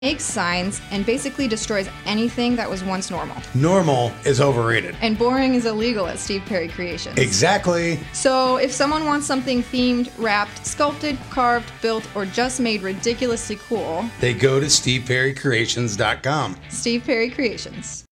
makes signs and basically destroys anything that was once normal. Normal is overrated. And boring is illegal at Steve Perry Creations. Exactly. So if someone wants something themed, wrapped, sculpted, carved, built, or just made ridiculously cool, they go to steveperrycreations.com. Steve Perry Creations.